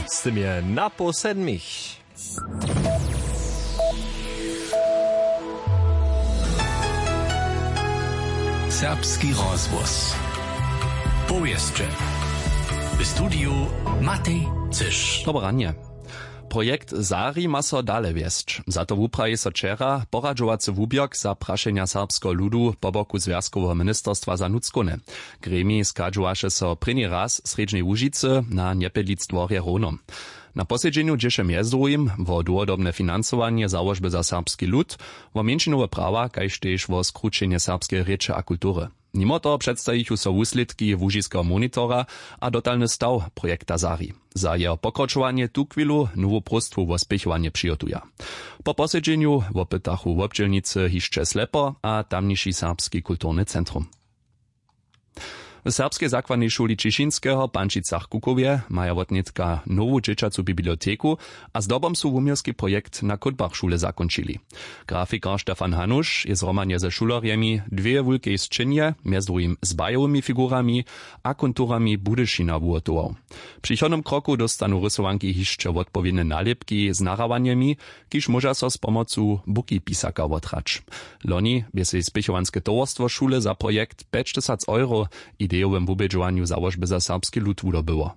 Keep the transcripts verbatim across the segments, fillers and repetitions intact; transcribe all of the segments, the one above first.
z tym je na po sedmich. Serbski rozwoz. Powieszcze. W studiu Matej Cysz. Dobranie. Projekt Zari ma so dale wiesć. Za to wupraje so wczera poradžovacy wubiok za prašenja serbsko ludu po boku Związkowego Ministerstwa za nutskone. Gremi skadžovaše so první raz srednjej Łužicy na Niepedlic dworje Ronom. Na posiedzeniu dziesze między drugim wo długodobne finansowanie założby za serbski lud, wo menšinowe prawa, kaž tež wo skručenje serbskiej rěče a kultury. Mimo to przedstawichu so wuslidki Łužiského monitora a dotalny staw projekta Zari. Za jeho pokročovanie tu chwilu nowu prostwu wo spěchovanie přijotuja. Po posiedzeniu wo pytachu w obdzielnicy hišće Slepo a tamniši serbski kulturny centrum. W serbskiej zakładnej szuli Cieszyńskiego Pančicach Kukowie maja wotnitka nową dzieciacu biblioteku, a z dobom su wumirski projekt na Kutbach szule zakończyli. Grafikar Stefan Hanusz je zromanie ze szulorjemi dwie wulkie sčinje, między drugim z bajowymi figurami a konturami Budyšina wuotował. W przychodnym kroku dostanu rysowanki hišće odpowiednie nalepki z narawaniami, kiż może so z pomocą buki pisaka wotrać. Loni bie se spěchovanské towarstwo szule za projekt päťdesiat euro idejowym wubedżowaniu założby za serbski lud wudobyło.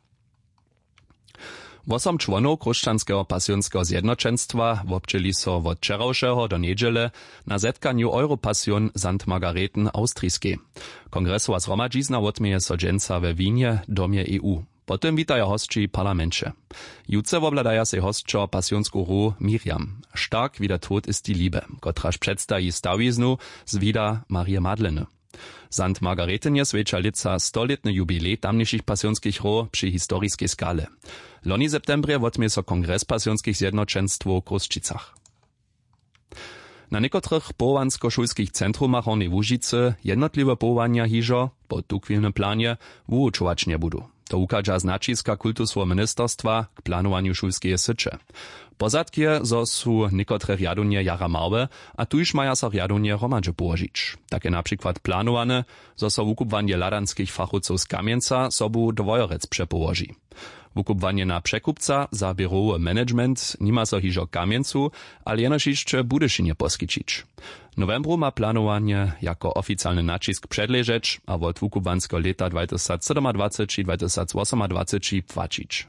Osam członów Kruščanského pasjonského zjednoczenstwa wobczyli so od wczorajszego do niedziele na zetkaniu Europasjon Sankt Margareten austrijskiej. Kongresowa zhromadźizna wotmieje so dżęca we Winie, domie E U. Potem witaja hostči parlamencie. Jutce wobladaja se hostčo pasjonsku ru Miriam. Stark wie der Tod ist die Liebe, kotraž przedstawi stawiznu z vida Marie Madleny. Sankt Margareten je sveča lica stoletny jubilej tamniejszych pasjonskich ro przy historijskiej skale. Loni septembrze wotmie so kongres pasjonskich zjednoczenstwo w Kruščicach. Na niekotrych połowansko-szulskich centrumach Hornej Łužicy jednotliwe połowania hižo po tukwilnym planie wuučować nie budu. To ukaża značiska kultusowego ministerstwa k planowaniu szulskie sycze. Pozadkie zo su niekotre riadunie jara małe, a tuż maja so riadunie romadže położyć. Takie na przykład planowane, zo so wukupwanie ladanskich fachowców z Kamieńca sobu dwojorec przepołoży. Wukupwanie na przekupca za biurowy management nima so hižo Kamieńcu, ale jenoż jeszcze Budyšinie poskičić. Novembru ma planowanie jako oficjalny nacisk przedleżeć, a od wukupanskiego leta dwa tysiące siedemnадцать dwa tysiące osiemnадцать płacić.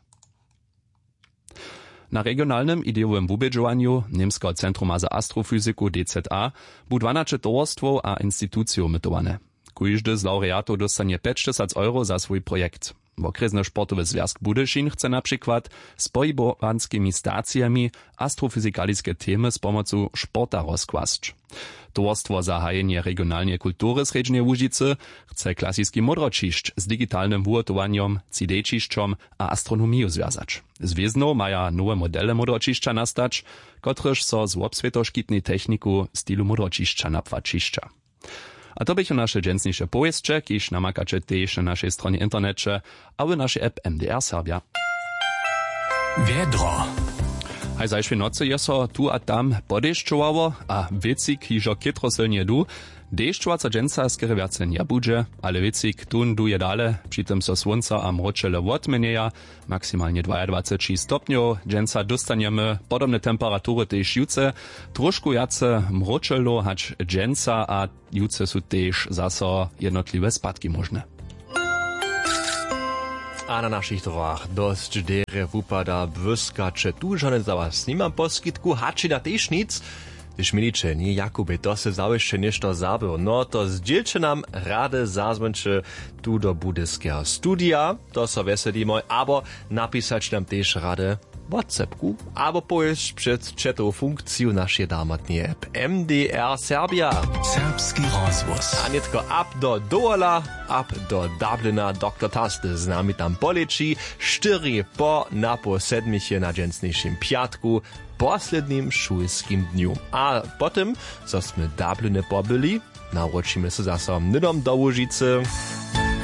Na regionalnym idejowym wubedżowaniu Niemskiego Centrum za Astrofizyku D Z A bu dwanaście towarstwo a instytucje mytowane. Kujżdy z laureatów dostanie päťdesiat euro za swój projekt. Okresny sportowy związek Budyšin chce na przykład z pojibowanskimi stacjami astrofizykaliskie temy z pomocą sporta rozkłasć. Towarstwo za hajenie regionalnej kultury srednjej Łužicy chce klasický modročišć z digitalnym wuotowaniem, C D-čišćom a astronomią związać. Zwiezno maja nowe modele modročišća nastać, kotryż so z obswietoškitnej techniku stylu modročišća napłačišća. A to bycho nasze dżęsniejsze powieszcze, kiż namakacie też na naszej stronie internecie, a w naszej app M D R Serbia. Wiedro. Hej, zajszły nocy je so tu a tam podešćowało, a wycik hižo kitro silnie du, dešćovaca dżęca skiery wiace nie budże, ale wycik tun duje dale, przy tym so słonca a mroczele wotmenieja, maksymalnie dwadzieścia dwa stopniów, dżęca dostaniemy podobne temperatury też juce, troszkę jace mroczelo, hać dżęca a juce su też zaso jednotliwe spadki możne. A na našich drogách dosť dere wupada błyskacze. Tu žaden za was nimam poskitku, hači na tež nic. Když miliče, nie Jakube, to se zawieszcze nešto zabył. No to zdzielcie nam rade zazwęcze tu do budyskiego studia. To so weselimo, abo napisać nam też rade WhatsAppku, abo pojeść przed chatową funkcją naszej darmatnej app M D R Serbia. Serbski rozwoz. A nie tylko up do Dola, up do Dublina, doktor Tasty z nami tam poleci, cztery po na po sedmisie na dżęsniejszym piatku, poslednim szulskim dniu. A potem, co sme Dubliny pobyli, nawrócimy się zase nydom do Łužicy.